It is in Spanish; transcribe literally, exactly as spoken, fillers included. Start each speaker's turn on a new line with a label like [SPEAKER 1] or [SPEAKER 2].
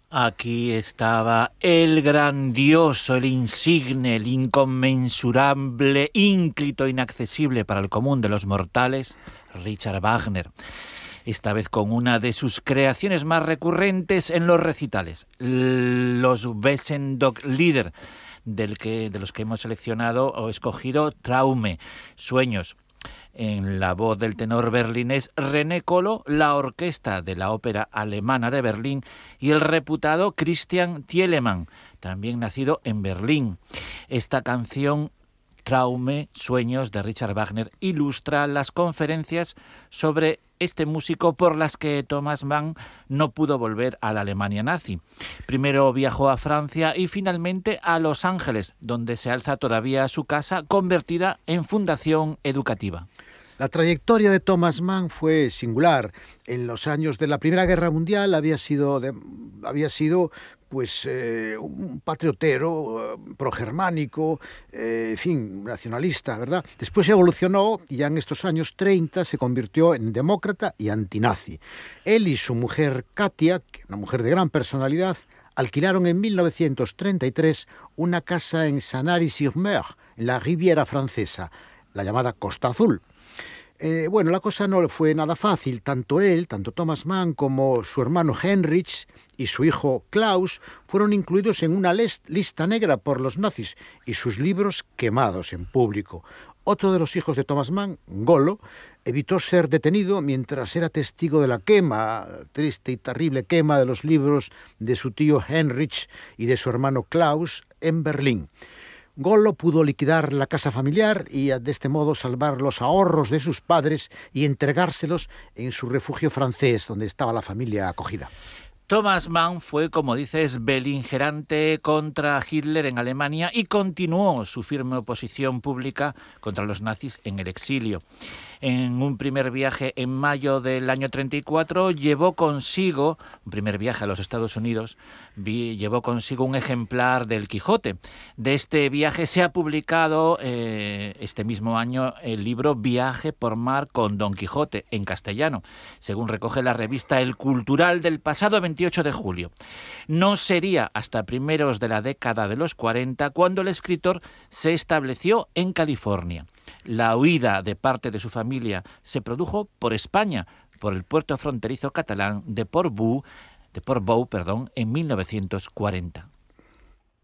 [SPEAKER 1] Aquí estaba el grandioso, el insigne, el inconmensurable, ínclito, inaccesible para el común de los mortales, Richard Wagner. Esta vez con una de sus creaciones más recurrentes en los recitales, los Wesendonck-Lieder, del que, de los que hemos seleccionado o escogido Traume, Sueños. En la voz del tenor berlinés René Colo, la orquesta de la Ópera Alemana de Berlín y el reputado Christian Thielemann, también nacido en Berlín. Esta canción, Traume, Sueños, de Richard Wagner, ilustra las conferencias sobre este músico por las que Thomas Mann no pudo volver a la Alemania nazi. Primero viajó a Francia y finalmente a Los Ángeles, donde se alza todavía su casa convertida en fundación educativa.
[SPEAKER 2] La trayectoria de Thomas Mann fue singular. En los años de la Primera Guerra Mundial había sido, de, había sido pues, eh, un patriotero, eh, progermánico, eh, en fin, nacionalista, ¿verdad? Después evolucionó y ya en estos años treinta se convirtió en demócrata y antinazi. Él y su mujer Katia, una mujer de gran personalidad, alquilaron en mil novecientos treinta y tres una casa en Sanary-sur-Mer, en la Riviera francesa, la llamada Costa Azul. Eh, bueno, la cosa no fue nada fácil. Tanto él, tanto Thomas Mann, como su hermano Heinrich y su hijo Klaus fueron incluidos en una lista negra por los nazis y sus libros quemados en público. Otro de los hijos de Thomas Mann, Golo, evitó ser detenido mientras era testigo de la quema, triste y terrible quema de los libros de su tío Heinrich y de su hermano Klaus en Berlín. Golo pudo liquidar la casa familiar y de este modo salvar los ahorros de sus padres y entregárselos en su refugio francés, donde estaba la familia acogida.
[SPEAKER 1] Thomas Mann fue, como dices, beligerante contra Hitler en Alemania y continuó su firme oposición pública contra los nazis en el exilio. En un primer viaje en mayo del año treinta y cuatro llevó consigo, un primer viaje a los Estados Unidos, vi, llevó consigo un ejemplar del Quijote. De este viaje se ha publicado eh, este mismo año el libro Viaje por mar con Don Quijote, en castellano, según recoge la revista El Cultural del pasado veintiocho de julio. No sería hasta primeros de la década de los cuarenta cuando el escritor se estableció en California. La huida de parte de su familia se produjo por España, por el puerto fronterizo catalán de Portbou, de Portbou, perdón, en mil novecientos cuarenta.